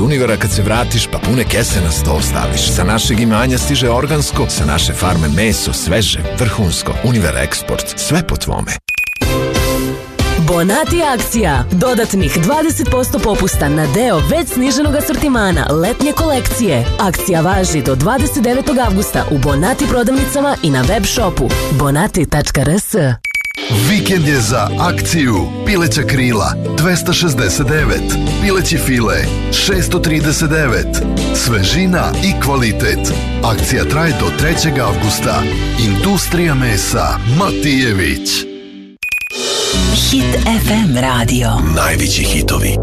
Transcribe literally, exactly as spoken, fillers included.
Univera kad se vratiš pa pune kese na sto staviš. Sa našeg imanja stiže organsko, sa naše farme meso, sveže, vrhunsko. Univera Eksport, sve po tvome. Bonati akcija. Dodatnih dvadeset posto popusta na deo već sniženog asortimana letnje kolekcije. Akcija važi do dvadeset devetog avgusta u Bonati prodavnicama i na web shopu bonati tačka r s. Vikend je za akciju. Pileća krila dvesta šezdeset devet, pileći file šesto trideset devet. Svežina i kvalitet. Akcija traje do trećeg avgusta. Industrija mesa Matijević. Hit ef em radio. Najveći hitovi